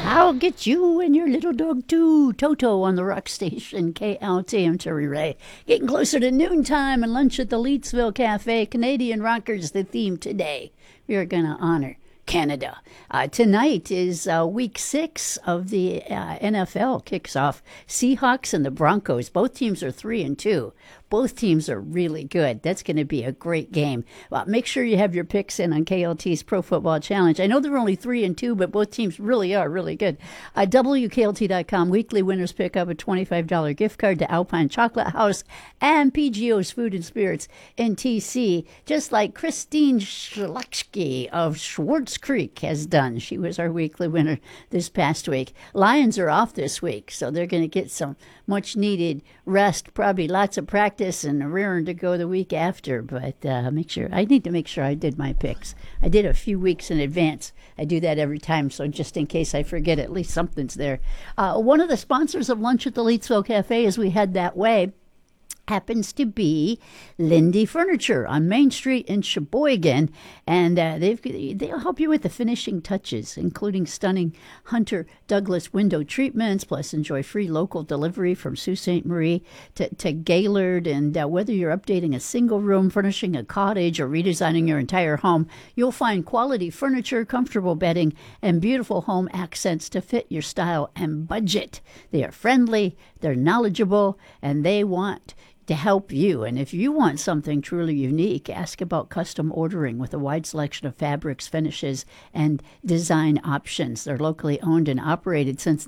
I'll get you and your little dog too. Toto on the rock station, KLTM Terry Ray. Getting closer to noontime and lunch at the Leetsville Cafe. Canadian Rockers, the theme today. We are going to honor Canada. Tonight is week 6 of the NFL kicks off. Seahawks and the Broncos. Both teams are 3-2. Both teams are really good. That's going to be a great game. Well, make sure you have your picks in on KLT's Pro Football Challenge. I know they're only 3-2, but both teams really are really good. WKLT.com weekly winners pick up a $25 gift card to Alpine Chocolate House and PGO's Food and Spirits in TC, just like Christine Schlutsky of Schwartz Creek has done. She was our weekly winner this past week. Lions are off this week, so they're going to get some much needed rest, probably lots of practice and rearing to go the week after. But I need to make sure I did my picks. I did a few weeks in advance. I do that every time, so just in case I forget, at least something's there. One of the sponsors of Lunch at the Leetsville Cafe as we head that way happens to be Lindy Furniture on Main Street in Sheboygan, and they'll help you with the finishing touches, including stunning Hunter Douglas window treatments, plus enjoy free local delivery from Sault Ste. Marie to Gaylord. And whether you're updating a single room, furnishing a cottage, or redesigning your entire home, you'll find quality furniture, comfortable bedding, and beautiful home accents to fit your style and budget. They are friendly, they're knowledgeable, and they want to help you. And if you want something truly unique, ask about custom ordering with a wide selection of fabrics, finishes, and design options. They're locally owned and operated since